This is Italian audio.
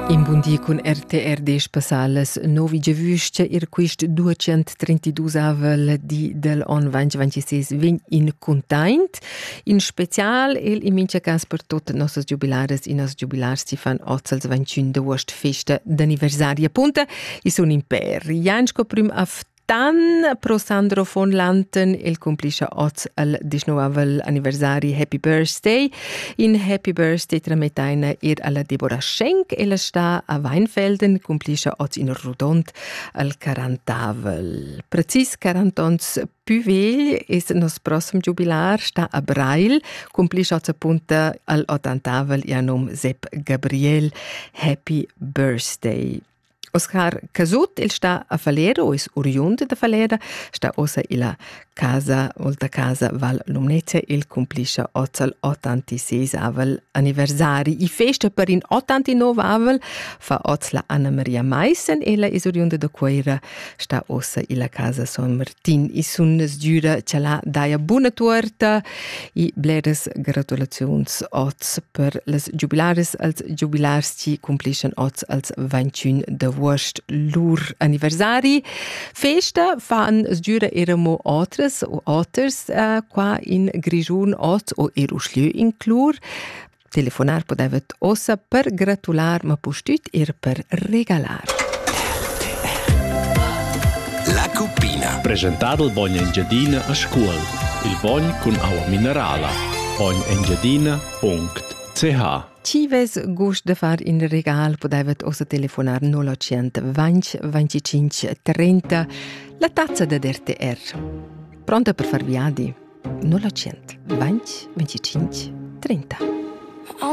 In buondì con RTR Spasales novi giavüsce quist 232 avel di del on 2026 vegn in containt. In special in mincha cas per tot nostres jubilares i nos jubilars si fan ozzels 21 de wost festa d'anniversaria punta i sun in per. Jansko prim Tan pro Sandro von Lanten il complisce oz al 19 anniversari Happy Birthday. In Happy Birthday trametaina alla Deborah Schenk e la sta a Weinfelden complisce oz in Rodont al 40. Precis 40 ans più vegl es nos prossimo jubilar sta a Brail complisce oz appunta al 80 e a nom Sepp Gabriel. Happy Birthday. Oscar Casut, il sta a Falera, o es oriunde da Falera, sta ossa illa casa, volta casa Val Lumnezia, il complisce ozzal 86 avel anniversari. I festa per in 89 avel fa ozzla Anna Maria Meissen, ella es oriunde da Queira, sta ossa illa casa San Martin. I sunnes giura c'ala daia buona tuorta, i bleres gratulazions oz per les jubilares als jubilars ci compliscen oz als 21 de Wurst lur anniversari. Festa fan sgiura eramo otters qua in Grigiun oz o Eruslieu in Clur. Telefonar podevet ossa per gratular ma postüt per regalar. La Cuppina. Presentado il Bogna Engiadina a scuol. Il Bogn con agua minerala. bognengiadina.ch. Ci ves gust de far in regal podevet ossa telefonar 0800 20 25 30 la tazza da RTR. Pronta per far viadi? 0800 20 25 30.